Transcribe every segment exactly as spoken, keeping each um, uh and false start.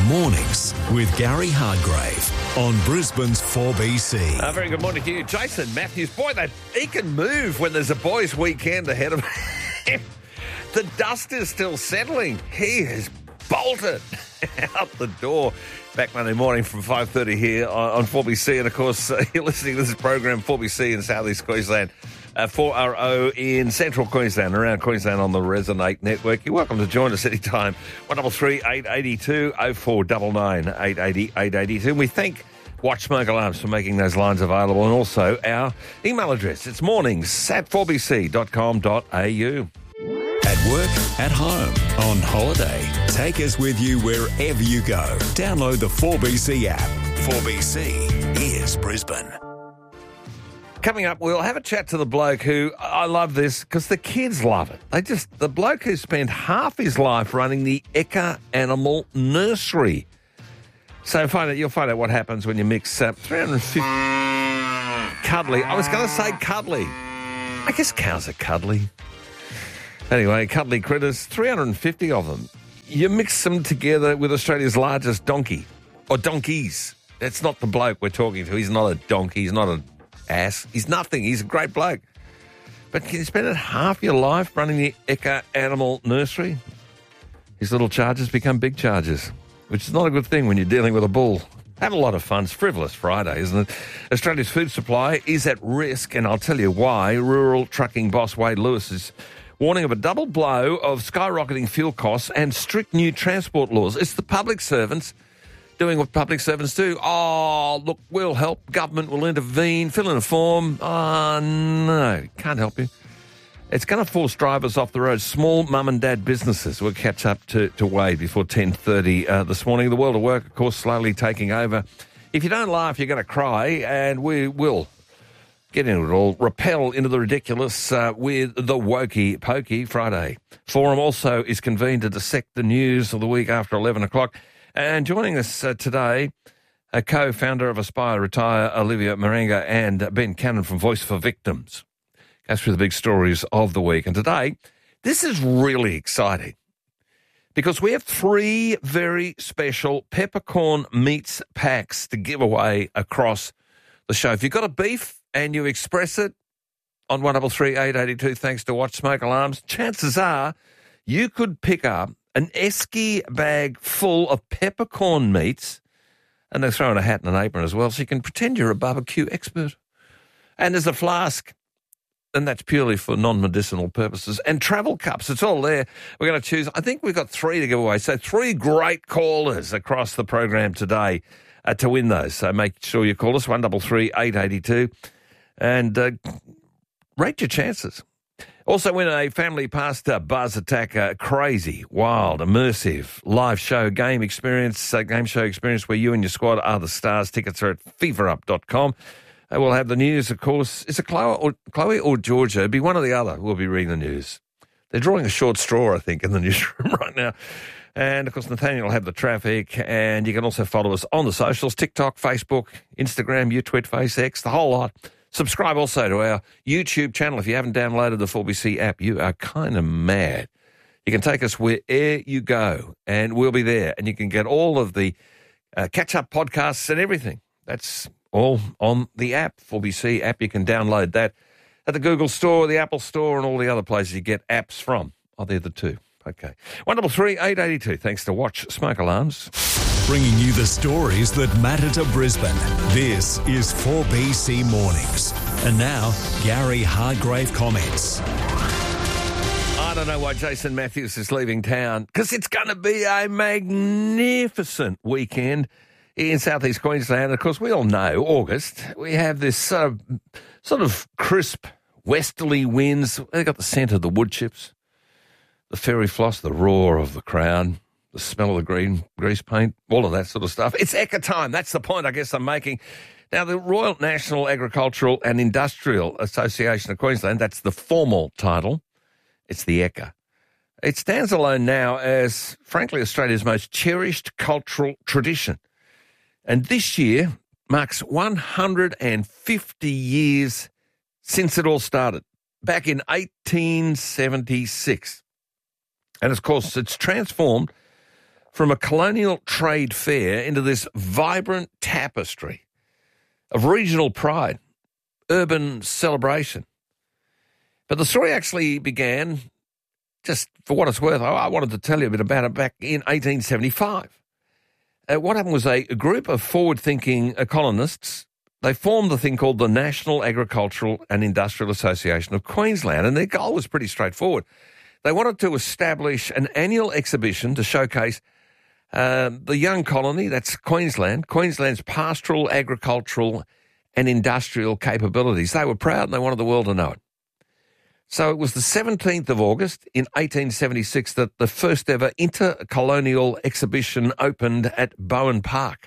Mornings with Gary Hardgrave on Brisbane's four B C. Uh, very good morning to you, Jason Matthews. Boy, that he can move when there's a boys' weekend ahead of him. The dust is still settling. He has bolted out the door. Back Monday morning from five thirty here on, on four B C. And, of course, uh, you're listening to this program, four B C in South East Queensland, uh, four R O in Central Queensland, around Queensland on the Resonate Network. You're welcome to join us anytime. one double three eight eight two oh four nine nine eight eight zero eight eight two. And we thank Watch Smoke Alarms for making those lines available, and also our email address. It's mornings at four b c dot com dot a u. At work, at home, on holiday. Take us with you wherever you go. Download the four B C app. four B C is Brisbane. Coming up, we'll have a chat to the bloke who, I love this, because the kids love it. They just, the bloke who spent half his life running the Ekka Animal Nursery. So find out, you'll find out what happens when you mix uh, three hundred fifty cuddly. I was going to say cuddly. I guess cows are cuddly. Anyway, cuddly critters, three hundred fifty of them. You mix them together with Australia's largest donkey, or donkeys. That's not the bloke we're talking to. He's not a donkey. He's not an ass. He's nothing. He's a great bloke. But can you spend half your life running the Ekka Animal Nursery? His little charges become big charges, which is not a good thing when you're dealing with a bull. Have a lot of fun. It's Frivolous Friday, isn't it? Australia's food supply is at risk, and I'll tell you why. Rural trucking boss Wade Lewis is warning of a double blow of skyrocketing fuel costs and strict new transport laws. It's the public servants doing what public servants do. Oh, look, we'll help. Government will intervene. Fill in a form. Oh, no, can't help you. It's going to force drivers off the road. Small mum and dad businesses. We'll catch up to, to Wade before ten thirty uh, this morning. The world of work, of course, slowly taking over. If you don't laugh, you're going to cry, and we will get into it all. Rappel into the ridiculous uh, with the Wokey Pokey Friday. Forum also is convened to dissect the news of the week after eleven o'clock. And joining us uh, today, a co-founder of Aspire Retire, Olivia Marenga, and Ben Cannon from Voice for Victims. Goes through the big stories of the week. And today, this is really exciting because we have three very special peppercorn meats packs to give away across the show. If you've got a beef and you express it on one double three eight eight two, thanks to Watch Smoke Alarms, chances are you could pick up an esky bag full of peppercorn meats, and they throw in a hat and an apron as well, so you can pretend you're a barbecue expert. And there's a flask, and that's purely for non-medicinal purposes, and travel cups. It's all there. We're going to choose. I think we've got three to give away, so three great callers across the program today uh, to win those. So make sure you call us, one double three eight eight two. And uh, rate your chances. Also win a family pass to Buzz Attack, a crazy, wild, immersive live show game experience, uh, game show experience where you and your squad are the stars. Tickets are at fever up dot com. Uh, we'll have the news, of course. Is it Chloe or, Chloe or Georgia? It'll be one or the other. We'll be reading the news. They're drawing a short straw, I think, in the newsroom right now. And, of course, Nathaniel will have the traffic, and you can also follow us on the socials, TikTok, Facebook, Instagram, YouTwit, FaceX, the whole lot. Subscribe also to our YouTube channel. If you haven't downloaded the four B C app, you are kind of mad. You can take us wherever you go, and we'll be there. And you can get all of the uh, catch-up podcasts and everything. That's all on the app, four B C app. You can download that at the Google Store, the Apple Store, and all the other places you get apps from. Oh, they're the two. Okay. one double three eight eight two. Thanks to Watch Smoke Alarms. Bringing you the stories that matter to Brisbane. This is four B C Mornings. And now, Gary Hardgrave comments. I don't know why Jason Matthews is leaving town, because it's going to be a magnificent weekend in southeast Queensland. Of course, we all know August. We have this sort of, sort of crisp westerly winds. They've got the scent of the wood chips, the fairy floss, the roar of the Crown, the smell of the green grease paint, all of that sort of stuff. It's Ekka time. That's the point I guess I'm making. Now, the Royal National Agricultural and Industrial Association of Queensland, that's the formal title. It's the Ekka. It stands alone now as, frankly, Australia's most cherished cultural tradition. And this year marks one hundred fifty years since it all started, back in eighteen seventy-six. And, of course, it's transformed from a colonial trade fair into this vibrant tapestry of regional pride, urban celebration. But the story actually began, just for what it's worth, I wanted to tell you a bit about it back in eighteen seventy-five. Uh, what happened was a, a group of forward-thinking colonists, they formed the thing called the National Agricultural and Industrial Association of Queensland, and their goal was pretty straightforward. They wanted to establish an annual exhibition to showcase uh, the young colony, that's Queensland, Queensland's pastoral, agricultural and industrial capabilities. They were proud and they wanted the world to know it. So it was the seventeenth of August in eighteen seventy-six that the first ever intercolonial exhibition opened at Bowen Park.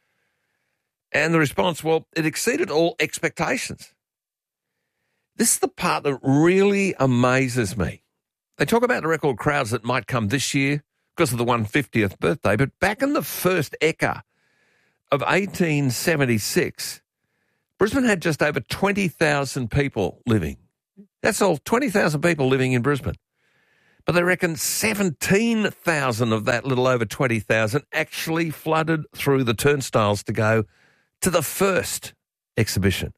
And the response, well, it exceeded all expectations. This is the part that really amazes me. They talk about the record crowds that might come this year because of the one hundred fiftieth birthday, but back in the first Ekka of eighteen seventy-six, Brisbane had just over twenty thousand people living. That's all, twenty thousand people living in Brisbane. But they reckon seventeen thousand of that little over twenty thousand actually flooded through the turnstiles to go to the first exhibition.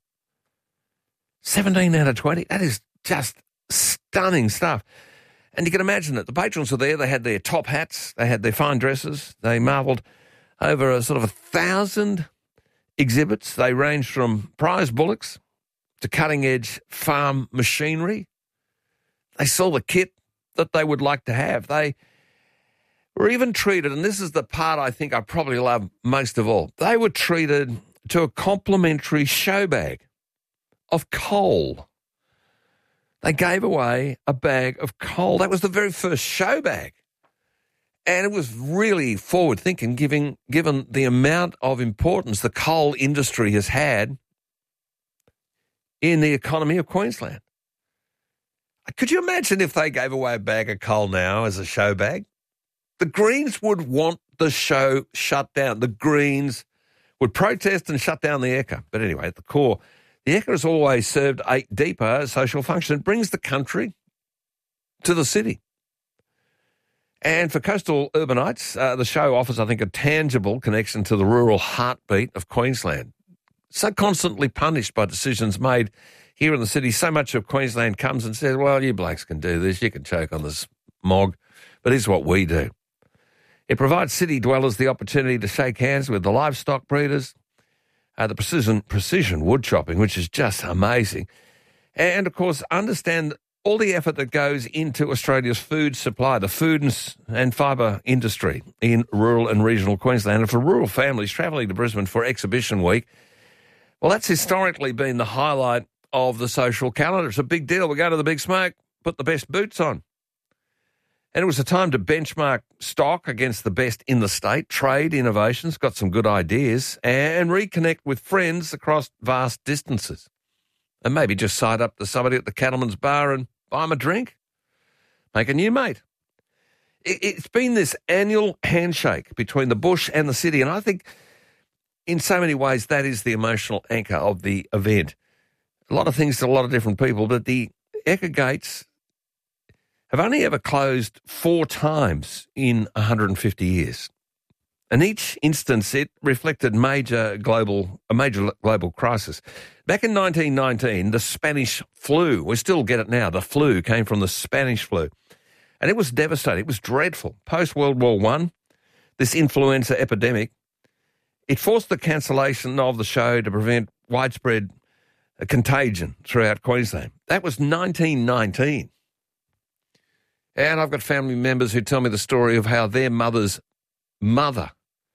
seventeen out of twenty, that is just stunning stuff. And you can imagine that the patrons were there, they had their top hats, they had their fine dresses, they marvelled over a sort of a thousand exhibits. They ranged from prize bullocks to cutting-edge farm machinery. They saw the kit that they would like to have. They were even treated, and this is the part I think I probably love most of all, they were treated to a complimentary show bag of coal. They gave away a bag of coal. That was the very first show bag. And it was really forward-thinking, given, given the amount of importance the coal industry has had in the economy of Queensland. Could you imagine if they gave away a bag of coal now as a show bag? The Greens would want the show shut down. The Greens would protest and shut down the Ekka. But anyway, at the core, the Ekka has always served a deeper social function. It brings the country to the city. And for coastal urbanites, uh, the show offers, I think, a tangible connection to the rural heartbeat of Queensland. So constantly punished by decisions made here in the city. So much of Queensland comes and says, well, you blokes can do this, you can choke on this smog, but here's what we do. It provides city dwellers the opportunity to shake hands with the livestock breeders, uh, the precision, precision wood chopping, which is just amazing, and, of course, understand all the effort that goes into Australia's food supply, the food and, and fibre industry in rural and regional Queensland. And for rural families travelling to Brisbane for Exhibition Week, well, that's historically been the highlight of the social calendar. It's a big deal. We go to the big smoke, put the best boots on. And it was a time to benchmark stock against the best in the state, trade innovations, got some good ideas, and reconnect with friends across vast distances. And maybe just side up to somebody at the Cattleman's Bar and buy them a drink, make a new mate. It's been this annual handshake between the bush and the city, and I think in so many ways, that is the emotional anchor of the event. A lot of things to a lot of different people, but the Ekka gates have only ever closed four times in one hundred fifty years. And each instance, it reflected major global, a major global crisis. Back in nineteen nineteen, the Spanish flu, we still get it now, the flu came from the Spanish flu. And it was devastating. It was dreadful. Post-World War One, this influenza epidemic, it forced the cancellation of the show to prevent widespread contagion throughout Queensland. That was nineteen nineteen. And I've got family members who tell me the story of how their mother's mother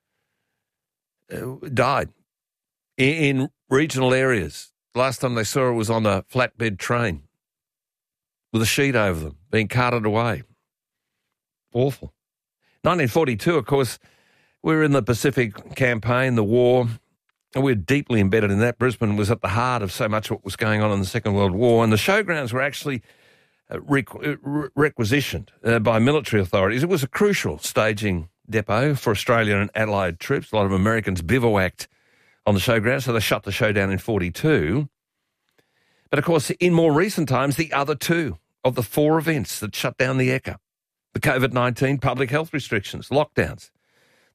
uh, died in, in regional areas. Last time they saw her was on a flatbed train with a sheet over them, being carted away. Awful. nineteen forty-two, of course, we were in the Pacific Campaign, the war, and we were deeply embedded in that. Brisbane was at the heart of so much of what was going on in the Second World War, and the showgrounds were actually uh, requ- requisitioned uh, by military authorities. It was a crucial staging depot for Australian and Allied troops. A lot of Americans bivouacked on the showground, so they shut the show down in forty-two. But, of course, in more recent times, the other two of the four events that shut down the Ekka, the COVID nineteen public health restrictions, lockdowns,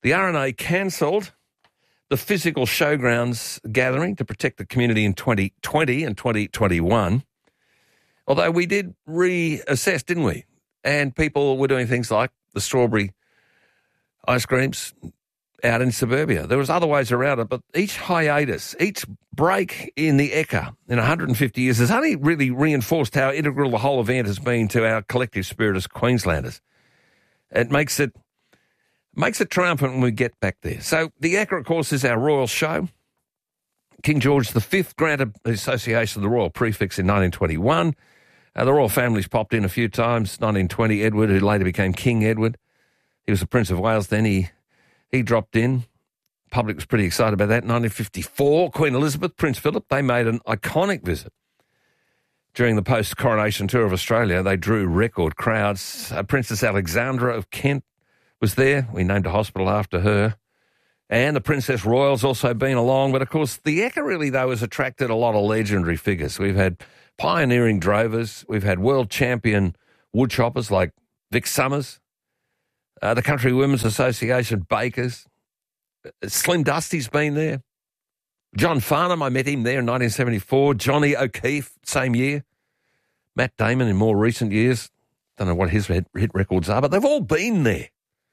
The R N A cancelled the physical showgrounds gathering to protect the community in twenty twenty and twenty twenty-one. Although we did reassess, didn't we? And people were doing things like the strawberry ice creams out in suburbia. There was other ways around it, but each hiatus, each break in the Ekka in one hundred fifty years has only really reinforced how integral the whole event has been to our collective spirit as Queenslanders. It makes it makes it triumphant when we get back there. So the Ekka, of course, is our royal show. King George the Fifth granted the association of the royal prefix in nineteen twenty-one. Uh, the royal family's popped in a few times. nineteen twenty, Edward, who later became King Edward. He was the Prince of Wales then. He, he dropped in. Public was pretty excited about that. nineteen fifty-four, Queen Elizabeth, Prince Philip, they made an iconic visit. During the post-coronation tour of Australia, they drew record crowds. Uh, Princess Alexandra of Kent was there. We named a hospital after her. And the Princess Royal's also been along. But, of course, the Ekka really, though, has attracted a lot of legendary figures. We've had pioneering drovers. We've had world champion woodchoppers like Vic Summers, uh, the Country Women's Association bakers. Slim Dusty's been there. John Farnham, I met him there in nineteen seventy-four. Johnny O'Keefe, same year. Matt Damon in more recent years. Don't know what his hit records are, but they've all been there.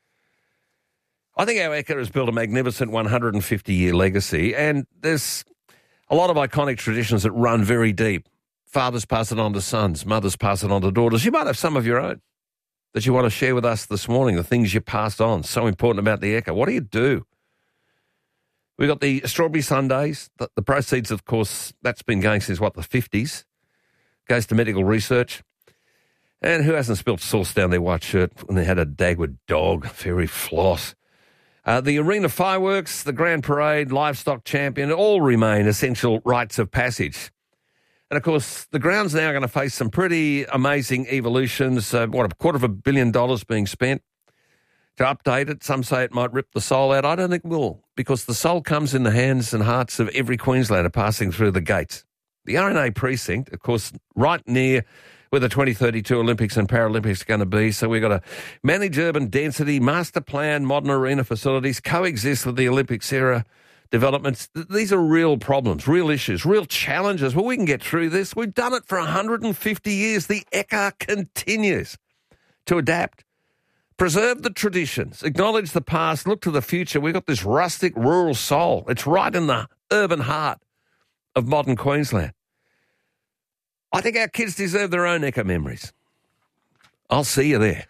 I think our Ekka has built a magnificent one hundred fifty-year legacy, and there's a lot of iconic traditions that run very deep. Fathers pass it on to sons, mothers pass it on to daughters. You might have some of your own that you want to share with us this morning, the things you passed on. So important about the Ekka. What do you do? We've got the strawberry sundaes. The, the proceeds, of course, that's been going since, what, the fifties. Goes to medical research. And who hasn't spilt sauce down their white shirt when they had a Dagwood dog? Very floss. Uh, the arena fireworks, the grand parade, livestock champion, all remain essential rites of passage. And, of course, the ground's now going to face some pretty amazing evolutions. Uh, what, a quarter of a billion dollars being spent to update it. Some say it might rip the soul out. I don't think it will, because the soul comes in the hands and hearts of every Queenslander passing through the gates. The R N A precinct, of course, right near where the twenty thirty-two Olympics and Paralympics are going to be. So we've got to manage urban density, master plan, modern arena facilities, coexist with the Olympics era developments. These are real problems, real issues, real challenges. Well, we can get through this. We've done it for one hundred fifty years. The Ekka continues to adapt. Preserve the traditions, acknowledge the past, look to the future. We've got this rustic rural soul. It's right in the urban heart of modern Queensland. I think our kids deserve their own Ekka memories. I'll see you there.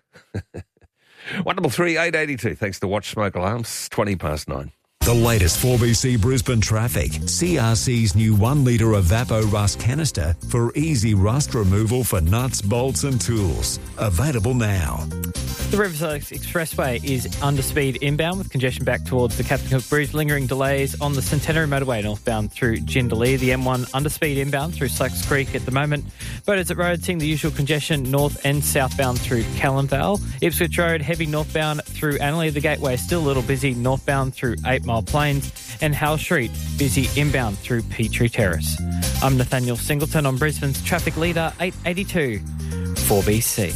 one double three eight eight two. Thanks to Watch Smoke Alarms. twenty past nine. The latest four B C Brisbane traffic. C R C's new one litre Evappo Rust canister for easy rust removal for nuts, bolts and tools. Available now. The Riverside Expressway is under speed inbound with congestion back towards the Captain Cook Bridge. Lingering delays on the Centenary Motorway northbound through Jindalee. The M one under speed inbound through Slacks Creek at the moment. Beaudesert Road seeing the usual congestion north and southbound through Callanvale. Ipswich Road heavy northbound through Annerley. The Gateway still a little busy northbound through Eight Mile Plains. And Howell Street busy inbound through Petrie Terrace. I'm Nathaniel Singleton on Brisbane's traffic leader eight eighty-two four B C.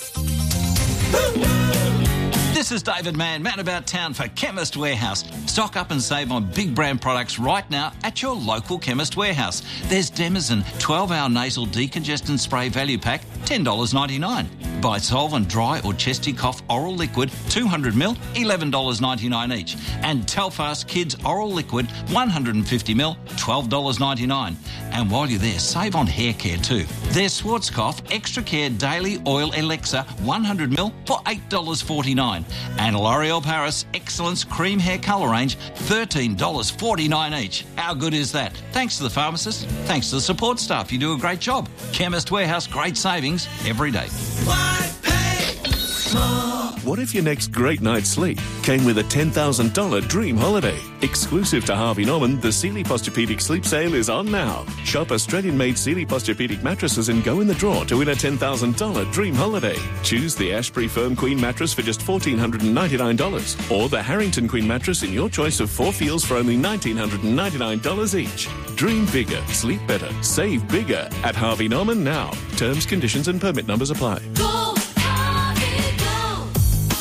This is David Mann, man about town for Chemist Warehouse. Stock up and save on big brand products right now at your local Chemist Warehouse. There's Demizen twelve hour nasal decongestant spray value pack, ten dollars ninety-nine. Bisolven dry or chesty cough oral liquid, two hundred mil, eleven dollars ninety-nine each. And Telfast Kids oral liquid, one hundred fifty mil, twelve dollars ninety-nine. And while you're there, save on hair care too. There's Schwarzkopf Extra Care Daily Oil Elixir, one hundred mil for eight dollars forty-nine. And L'Oreal Paris Excellence Cream Hair Colour Range, thirteen dollars forty-nine each. How good is that? Thanks to the pharmacist, thanks to the support staff. You do a great job. Chemist Warehouse, great savings every day. Why pay more? What if your next great night's sleep came with a ten thousand dollars dream holiday? Exclusive to Harvey Norman, the Sealy Posturepedic Sleep Sale is on now. Shop Australian-made Sealy Posturepedic mattresses and go in the draw to win a ten thousand dollars dream holiday. Choose the Ashbury Firm Queen mattress for just one thousand four hundred ninety-nine dollars or the Harrington Queen mattress in your choice of four feels for only one thousand nine hundred ninety-nine dollars each. Dream bigger, sleep better, save bigger at Harvey Norman now. Terms, conditions and permit numbers apply. Go, Harvey, go. For over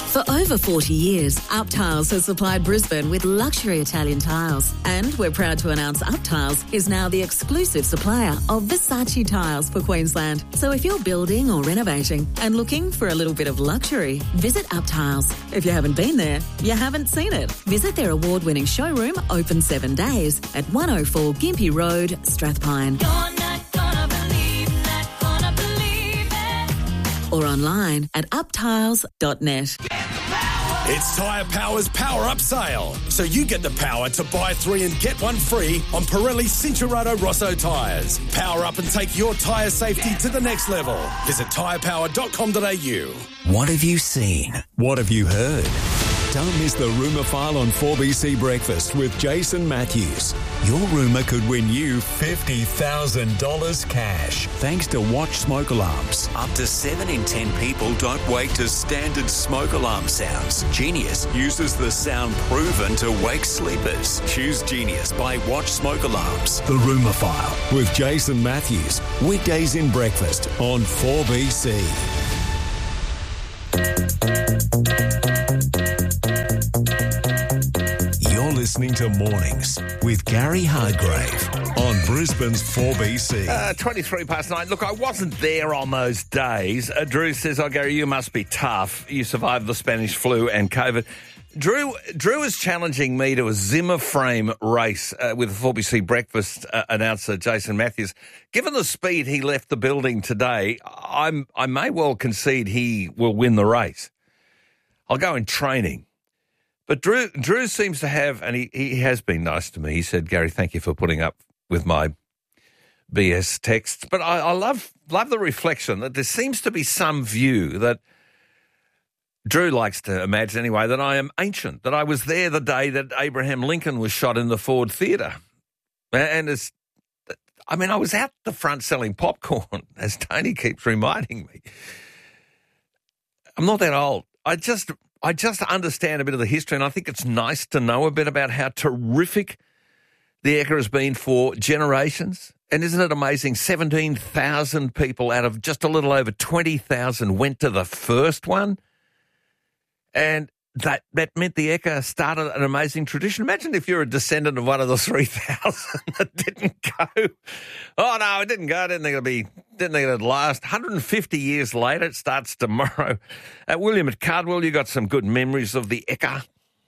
over forty years, Up Tiles has supplied Brisbane with luxury Italian tiles. And we're proud to announce Up Tiles is now the exclusive supplier of Versace tiles for Queensland. So if you're building or renovating and looking for a little bit of luxury, visit Up Tiles. If you haven't been there, you haven't seen it. Visit their award-winning showroom, open seven days, at one oh four Gympie Road, Strathpine. You're not gonna believe, not gonna believe it. Or online at uptiles dot net. It's Tyre Power's Power Up Sale, so you get the power to buy three and get one free on Pirelli Cincherato Rosso tyres. Power up and take your tyre safety to the next level. Visit tyre power dot com dot a u. What have you seen? What have you heard? Don't miss the Rumour File on four B C Breakfast with Jason Matthews. Your rumour could win you fifty thousand dollars cash. Thanks to Watch Smoke Alarms. Up to seven in ten people don't wake to standard smoke alarm sounds. Genius uses the sound proven to wake sleepers. Choose Genius by Watch Smoke Alarms. The Rumour File with Jason Matthews. Weekdays in breakfast on four B C. Listening to Mornings with Gary Hargrave on Brisbane's four B C. Uh, twenty-three past nine. Look, I wasn't there on those days. Uh, Drew says, oh, Gary, you must be tough. You survived the Spanish flu and COVID. Drew Drew is challenging me to a Zimmer frame race uh, with the four B C breakfast uh, announcer, Jason Matthews. Given the speed he left the building today, I'm, I may well concede he will win the race. I'll go in training. But Drew Drew seems to have, and he, he has been nice to me. He said, Gary, thank you for putting up with my B S texts. But I, I love love the reflection that there seems to be some view that Drew likes to imagine anyway, that I am ancient, that I was there the day that Abraham Lincoln was shot in the Ford Theatre. And it's, I mean, I was out the front selling popcorn, as Tony keeps reminding me. I'm not that old. I just... I just understand a bit of the history, and I think it's nice to know a bit about how terrific the Ekka has been for generations. And isn't it amazing? seventeen thousand people out of just a little over twenty thousand went to the first one. And that that meant the Ekka started an amazing tradition. Imagine if you're a descendant of one of the three thousand that didn't go. Oh, no, it didn't go. I didn't think it'd be, didn't think it'd last. one hundred fifty years later, it starts tomorrow. Uh, William at Cardwell, you got some good memories of the Ekka.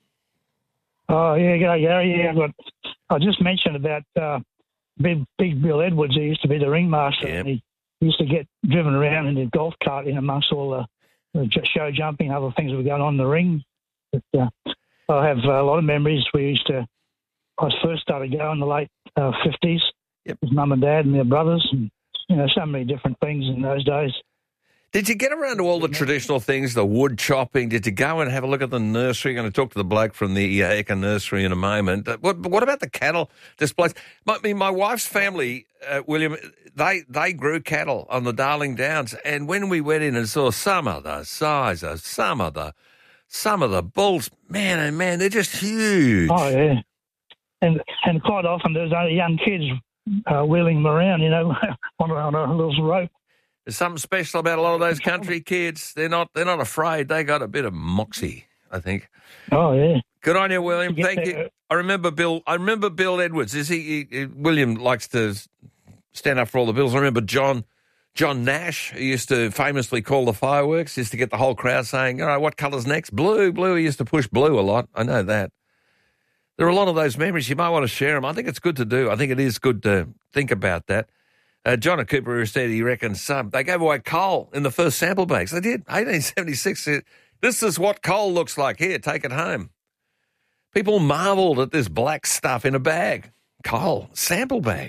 Oh, yeah, yeah, Gary. Yeah, I got. I just mentioned about uh, Big Big Bill Edwards. He used to be the ringmaster, Yep. and he used to get driven around in a golf cart in amongst all the, the show jumping and other things that were going on in the ring. But, uh, I have a lot of memories. We used to. I first started going in the late uh, fifties Yep. with mum and dad and their brothers, and you know, so many different things in those days. Did you get around to all the traditional things, the wood chopping? Did you go and have a look at the nursery? I'm going to talk to the bloke from the uh, Ekka nursery in a moment. Uh, what, what about the cattle displays? I mean, my wife's family, uh, William, they, they grew cattle on the Darling Downs, and when we went in and saw some of the sizes, some of the some of the bulls, man, and man, they're just huge. Oh yeah, and and quite often there's only young kids uh, wheeling them around, you know, on, a, on a little rope. There's something special about a lot of those country kids. They're not they're not afraid. They got a bit of moxie, I think. Oh yeah. Good on you, William. You Thank get you. there. I remember Bill. I remember Bill Edwards. Is he, he? William likes to stand up for all the Bills. I remember John John Nash, who used to famously call the fireworks, used to get the whole crowd saying, "All right, what colour's next? Blue, blue." He used to push blue a lot. I know that. There are a lot of those memories. You might want to share them. I think it's good to do. I think it is good to think about that. Uh, John at Cooper who said he reckons um, they gave away coal in the first sample bags. They did. eighteen seventy-six. This is what coal looks like. Here, take it home. People marvelled at this black stuff in a bag. Coal, sample bag.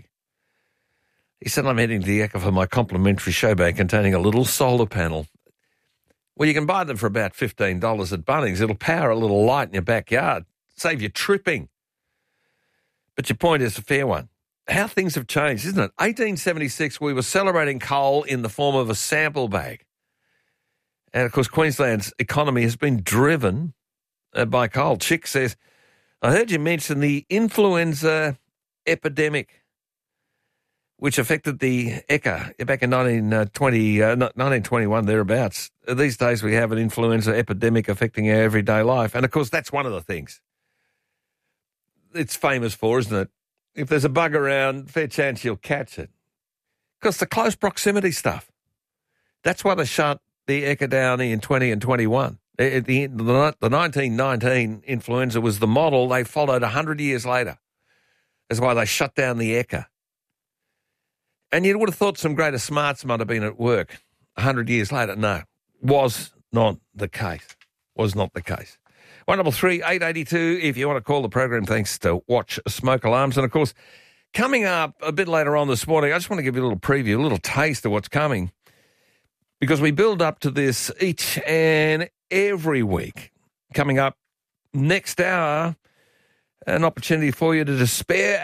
He said, I'm heading to the Ekka for my complimentary show bag containing a little solar panel. Well, you can buy them for about fifteen dollars at Bunnings. It'll power a little light in your backyard, save you tripping. But your point is a fair one. How things have changed, isn't it? eighteen seventy-six, we were celebrating coal in the form of a sample bag. And, of course, Queensland's economy has been driven uh, by coal. Chick says, I heard you mention the influenza epidemic. which affected the Eka back in nineteen twenty, uh, nineteen twenty-one, thereabouts. These days we have an influenza epidemic affecting our everyday life. And, of course, that's one of the things it's famous for, isn't it? If there's a bug around, fair chance you'll catch it. Because the close proximity stuff. That's why they shut the Eka down in twenty and twenty-one. The, the, the nineteen nineteen influenza was the model they followed one hundred years later. That's why they shut down the Eka. And you would have thought some greater smarts might have been at work one hundred years later. No, was not the case. Was not the case. one double three eight eight two if you want to call the program. Thanks to Watch Smoke Alarms. And, of course, coming up a bit later on this morning, I just want to give you a little preview, a little taste of what's coming, because we build up to this each and every week. Coming up next hour, an opportunity for you to despair